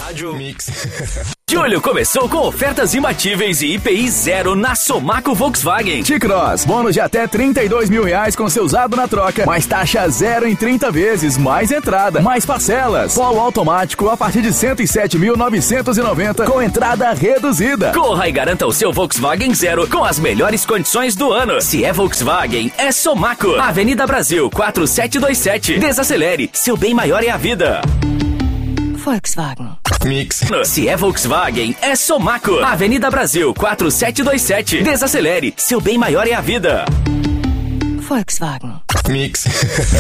Rádio Mix. Julho começou com ofertas imbatíveis e IPI zero na Somaco Volkswagen. T-Cross, bônus de até R$32 mil com seu usado na troca, mais taxa zero em 30 vezes, mais entrada, mais parcelas. Polo automático a partir de 107.990 com entrada reduzida. Corra e garanta o seu Volkswagen Zero com as melhores condições do ano. Se é Volkswagen, é Somaco. Avenida Brasil 4727. Desacelere, seu bem maior é a vida. Volkswagen. Mix. Se é Volkswagen, é Somaco. Avenida Brasil 4727. Desacelere, seu bem maior é a vida. Volkswagen. Mix.